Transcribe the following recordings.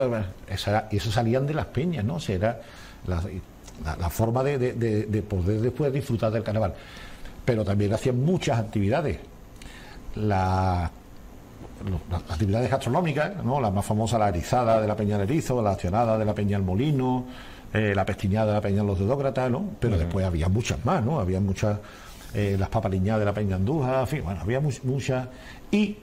Y eso salían de las peñas, ¿no? O sea, era la forma de poder después disfrutar del carnaval. Pero también hacían muchas actividades. Las actividades gastronómicas, ¿no? La más famosa, la erizada de la Peña del Erizo, la accionada de la Peña del Molino, la pestiñada de la Peña de los Dedócratas, ¿no? Pero después había muchas más, ¿no? Había muchas, las papaliñadas de la Peña Andújar, en fin, bueno, había muchas. Y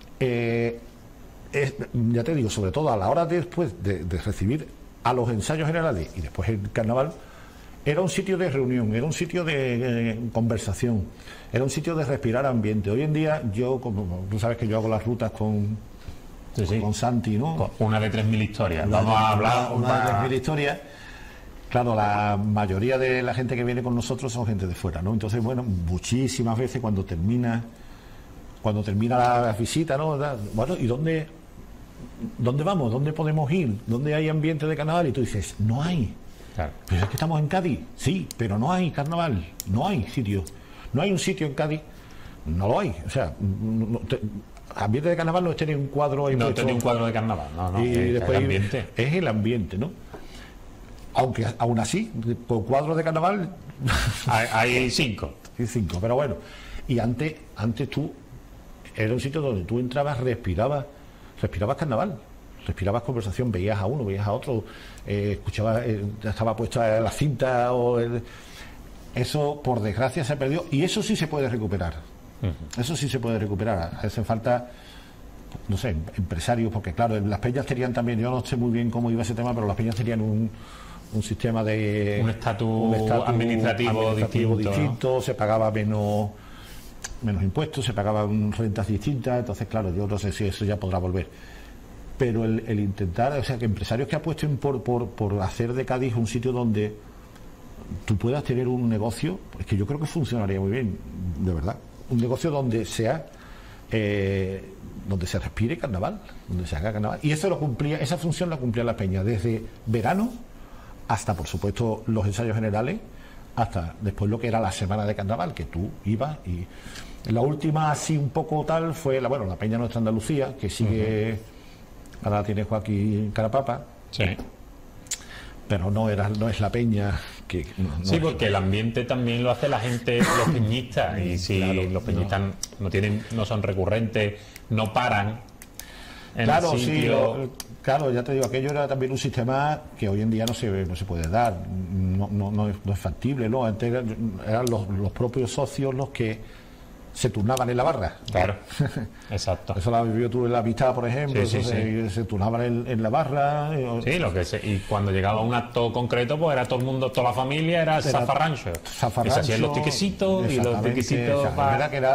ya te digo, sobre todo a la hora después de recibir a los ensayos generales y después el carnaval, era un sitio de reunión, era un sitio de conversación, era un sitio de respirar ambiente. Hoy en día yo, como tú sabes que yo hago las rutas con Santi, ¿no? Una de 3.000 historias. Vamos a hablar una de 3.000 historias. Claro, la mayoría de la gente que viene con nosotros son gente de fuera, ¿no? Entonces, bueno, muchísimas veces cuando termina la visita, ¿no? Bueno, ¿y dónde vamos? ¿Dónde podemos ir? ¿Dónde hay ambiente de carnaval? Y tú dices, no hay. Claro. Pero es que estamos en Cádiz, sí, pero no hay carnaval, no hay sitio. No hay un sitio en Cádiz, no lo hay. O sea, ambiente de carnaval no es tener un cuadro ahí. No tener un cuadro de carnaval, no, y después el ambiente. Es el ambiente, ¿no? Aunque aún así, con cuadros de carnaval hay 5. Sí, 5, pero bueno. Y antes tú era un sitio donde tú entrabas, respirabas carnaval, respirabas conversación, veías a uno, veías a otro, escuchabas, estaba puesta la cinta eso por desgracia se perdió, y eso sí se puede recuperar. Eso sí se puede recuperar. Hacen falta, no sé, empresarios, porque claro, las peñas tenían también, yo no sé muy bien cómo iba ese tema, pero las peñas tenían un sistema de un estatus administrativo distinto, ¿no? Se pagaba menos impuestos, se pagaban rentas distintas. Entonces, claro, yo no sé si eso ya podrá volver, pero el intentar, o sea, que empresarios que apuesten por hacer de Cádiz un sitio donde tú puedas tener un negocio, es que yo creo que funcionaría muy bien, de verdad. Un negocio donde sea donde se respire carnaval, donde se haga carnaval. Y eso esa función la cumplía la peña desde verano hasta, por supuesto, los ensayos generales, hasta después lo que era la semana de carnaval, que tú ibas. Y la última así un poco tal fue la Peña Nuestra Andalucía, que sigue, ahora la tiene Joaquín Carapapa. Sí. Pero no es la peña que... Sí, porque el ambiente también lo hace la gente, los peñistas, y si claro, los peñistas no son recurrentes, no paran en claro, el sitio. Sí, claro, ya te digo, aquello era también un sistema que hoy en día no se puede dar, no es factible, ¿no? Antes eran los propios socios los que se turnaban en la barra. Claro, exacto. Eso lo vivió tú en la Vista, por ejemplo. Sí. Se turnaban en la barra. Sí, y cuando llegaba un acto concreto, pues era todo el mundo, toda la familia, era zafarrancho. Y se hacían los tiquecitos y los tiquecitos. Verdad que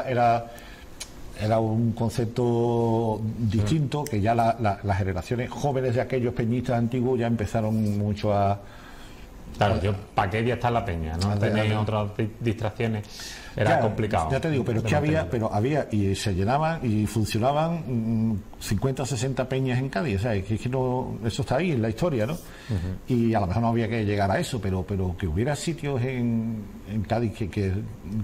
era un concepto distinto, que ya las generaciones jóvenes de aquellos peñistas antiguos ya empezaron mucho a... Claro, ¿para qué día está la peña? ¿No? Tenéis otras distracciones. Era complicado. Ya te digo, pero es que había y se llenaban y funcionaban 50 o 60 peñas en Cádiz. O sea, es que no, eso está ahí en la historia, ¿no? Y a lo mejor no había que llegar a eso, pero que hubiera sitios en Cádiz que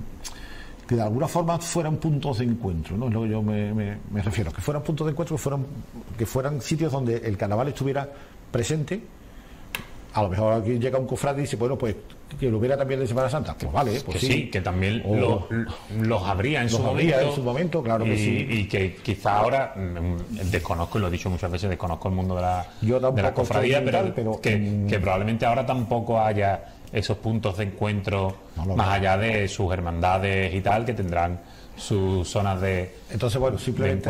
de alguna forma fueran puntos de encuentro, ¿no? Es lo que yo me refiero, que fueran puntos de encuentro, que fueran sitios donde el carnaval estuviera presente. A lo mejor aquí llega un cofrade y dice, bueno, pues que lo hubiera también de Semana Santa. Pues vale, pues sí. Que también los habría en su momento, claro que sí. Y que quizá ahora, desconozco, y lo he dicho muchas veces, desconozco el mundo de la cofradía, pero que probablemente ahora tampoco haya esos puntos de encuentro más allá de sus hermandades y tal, que tendrán sus zonas de... Entonces, bueno, simplemente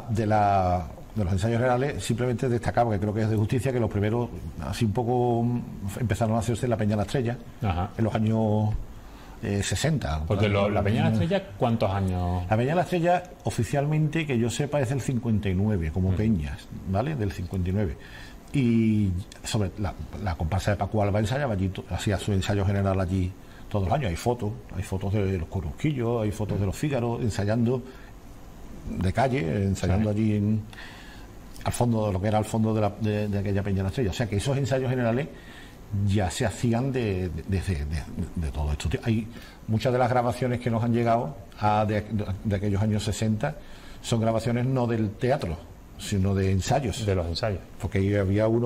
de los ensayos generales, simplemente destacaba, que creo que es de justicia, que los primeros así un poco empezaron a hacerse en la Peña de la Estrella. Ajá. En los años 60. Porque la Peña de la Estrella, ¿cuántos años? La Peña de la Estrella, oficialmente, que yo sepa, es del 59, como peñas, ¿vale? Del 59. Y sobre la comparsa de Paco Alba ensayaba allí, hacía su ensayo general allí todos los años. Hay fotos de los Corusquillos, hay fotos de los Fígaros ensayando de calle, ensayando allí al fondo de lo que era el fondo de aquella Peña de la Estrella. O sea que esos ensayos generales ya se hacían de todo esto. Hay muchas de las grabaciones que nos han llegado de aquellos años 60 son grabaciones no del teatro, sino de ensayos. De los ensayos. Porque ahí había uno